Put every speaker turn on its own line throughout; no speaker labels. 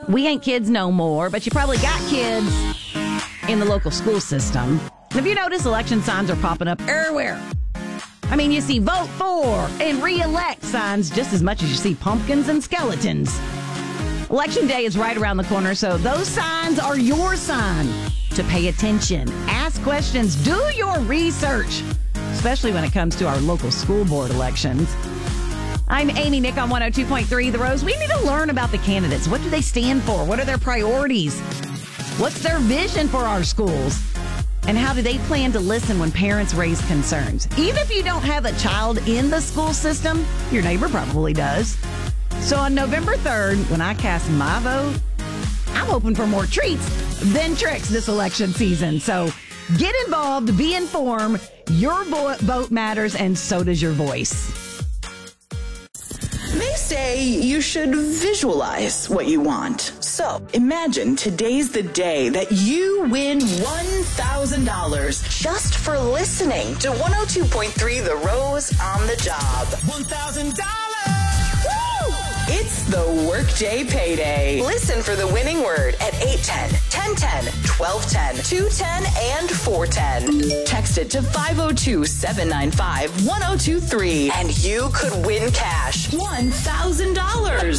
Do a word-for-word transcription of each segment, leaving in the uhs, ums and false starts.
We ain't kids no more, but you probably got kids in the local school system. And if you notice, election signs are popping up everywhere. I mean, you see vote for and re-elect signs just as much as you see pumpkins and skeletons. Election day is right around the corner, so those signs are your sign to pay attention, ask questions, do your research, especially when it comes to our local school board elections. I'm Amy Nick on one oh two point three The Rose. We need to learn about the candidates. What do they stand for? What are their priorities? What's their vision for our schools? And how do they plan to listen when parents raise concerns? Even if you don't have a child in the school system, your neighbor probably does. So on November third, when I cast my vote, I'm hoping for more treats than tricks this election season. So get involved, be informed. Your vo- vote matters, and so does your voice.
They say you should visualize what you want. So imagine today's the day that you win one thousand dollars just for listening to one oh two point three The Rose on the job. one thousand dollars! It's the Workday Payday. Listen for the winning word at eight ten, ten ten, twelve ten, two ten, and four ten. Text it to five oh two, seven nine five, one oh two three and you could win cash. one thousand dollars.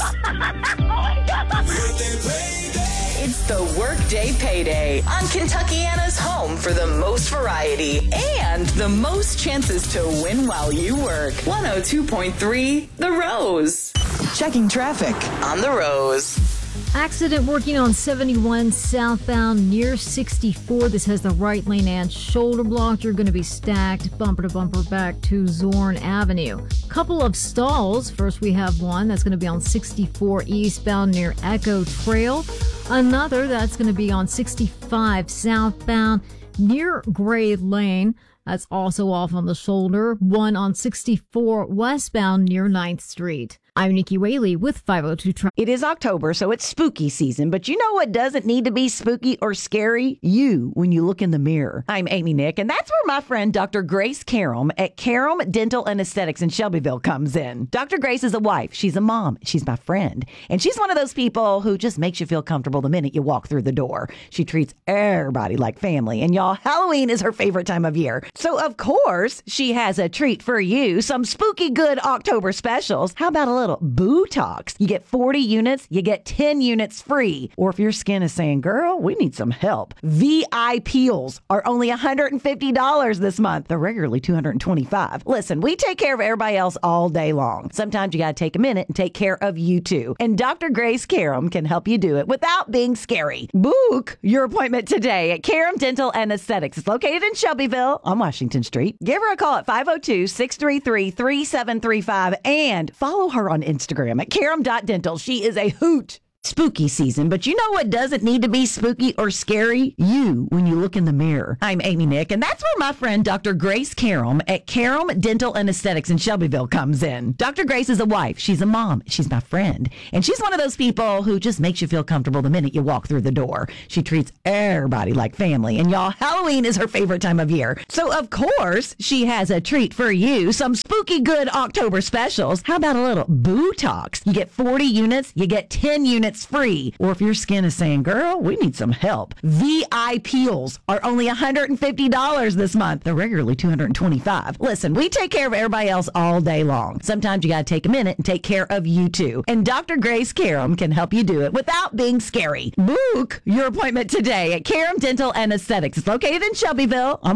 It's the Workday Payday on Kentuckiana's home for the most variety and the most chances to win while you work. one oh two point three The Rose. Checking traffic on The Rose.
Accident working on seventy-one southbound near sixty-four. This has the right lane and shoulder blocked. You're going to be stacked bumper to bumper back to Zorn Avenue. Couple of stalls. First, we have one that's going to be on sixty-four eastbound near Echo Trail. Another that's going to be on sixty-five southbound near Gray Lane. That's also off on the shoulder. One on sixty-four westbound near ninth Street. I'm Nikki Whaley with five oh two Traffic.
It is October, so it's spooky season, but you know what doesn't need to be spooky or scary? You, when you look in the mirror. I'm Amy Nick, and that's where my friend Doctor Grace Karam at Karam Dental and Aesthetics in Shelbyville comes in. Doctor Grace is a wife. She's a mom. She's my friend. And she's one of those people who just makes you feel comfortable the minute you walk through the door. She treats everybody like family. And y'all, Halloween is her favorite time of year. So, of course, she has a treat for you. Some spooky good October specials. How about a little Botox? You get forty units, you get ten units free. Or if your skin is saying, girl, we need some help, V I peels are only one hundred fifty dollars this month. They're regularly two hundred twenty-five dollars. Listen, we take care of everybody else all day long. Sometimes you got to take a minute and take care of you too. And Doctor Grace Karam can help you do it without being scary. Book your appointment today at Karam Dental and Aesthetics. It's located in Shelbyville on Washington Street. Give her a call at five oh two, six three three, three seven three five and follow her on Instagram at karam dot dental. She is a hoot. Spooky season, but you know what doesn't need to be spooky or scary? You, when you look in the mirror. I'm Amy Nick, and that's where my friend Doctor Grace Karam at Karam Dental and Aesthetics in Shelbyville comes in. Doctor Grace is a wife. She's a mom. She's my friend. And she's one of those people who just makes you feel comfortable the minute you walk through the door. She treats everybody like family. And y'all, Halloween is her favorite time of year. So, of course, she has a treat for you. Some spooky good October specials. How about a little Botox? You get forty units, you get ten units free. Or if your skin is saying, girl, we need some help, V I peels are only one hundred fifty dollars this month. They're regularly two hundred twenty-five dollars. Listen, we take care of everybody else all day long. Sometimes you got to take a minute and take care of you too. And Doctor Grace Karam can help you do it without being scary. Book your appointment today at Karam Dental and Aesthetics. It's located in Shelbyville on